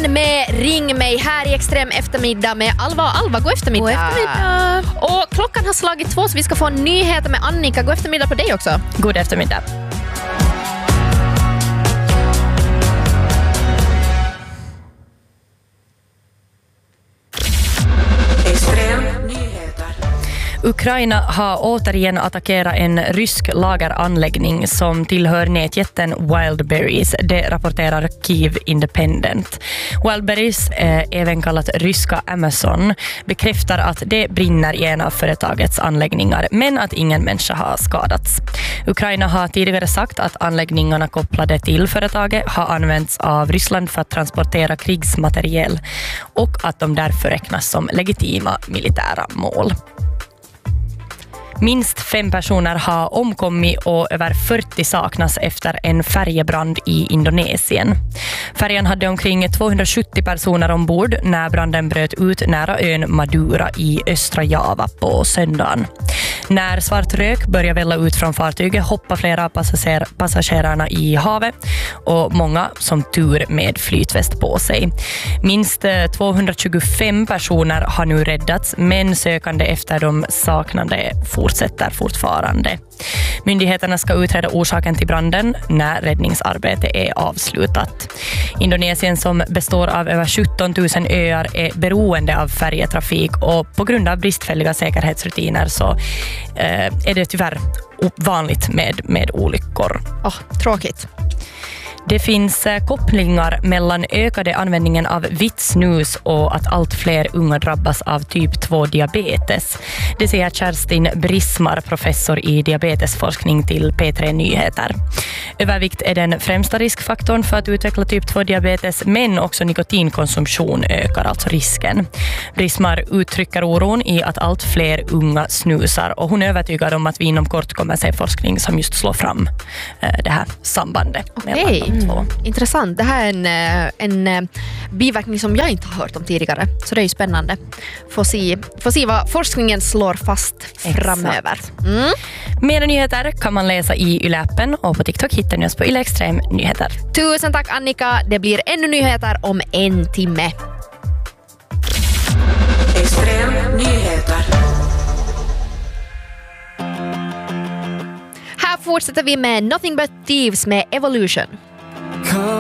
igen med Ring mig här i Extrem eftermiddag med Alva och Alva. God eftermiddag. God eftermiddag. Och klockan har slagit 2 så vi ska få nyheter med Annika. God eftermiddag på dig också. God eftermiddag. Ukraina har återigen attackerat en rysk lageranläggning som tillhör nätjätten Wildberries. Det rapporterar Kyiv Independent. Wildberries, även kallat ryska Amazon, bekräftar att det brinner i en av företagets anläggningar, men att ingen människa har skadats. Ukraina har tidigare sagt att anläggningarna kopplade till företaget har använts av Ryssland för att transportera krigsmateriel och att de därför räknas som legitima militära mål. Minst 5 personer har omkommit och över 40 saknas efter en färjebrand i Indonesien. Färjan hade omkring 270 personer ombord när branden bröt ut nära ön Madura i östra Java på söndagen. När svart rök började välla ut från fartyget hoppade flera passagerarna i havet och många som tur med flytväst på sig. Minst 225 personer har nu räddats, men sökande efter de saknade fortsätter fortfarande. Myndigheterna ska utreda orsaken till branden när räddningsarbetet är avslutat. Indonesien, som består av över 17 000 öar, är beroende av färjetrafik och på grund av bristfälliga säkerhetsrutiner så är det tyvärr vanligt med olyckor. Tråkigt. Det finns kopplingar mellan ökade användningen av vitt snus och att allt fler unga drabbas av typ 2-diabetes. Det säger Kerstin Brismar, professor i diabetesforskning till P3 Nyheter. Övervikt är den främsta riskfaktorn för att utveckla typ 2-diabetes, men också nikotinkonsumtion ökar alltså risken. Brismar uttrycker oron i att allt fler unga snusar och hon är övertygad om att vi inom kort kommer se forskning som just slår fram det här sambandet. Okej. Intressant. Det här är en biverkning som jag inte har hört om tidigare. Så det är ju spännande. Får se vad forskningen slår fast framöver. Mer nyheter kan man läsa i Yle-appen och på TikTok hittar ni oss på Yle Extrem Nyheter. Tusen tack Annika. Det blir ännu nyheter om 1 timme. Extrem Nyheter. Här fortsätter vi med Nothing But Thieves med Evolution.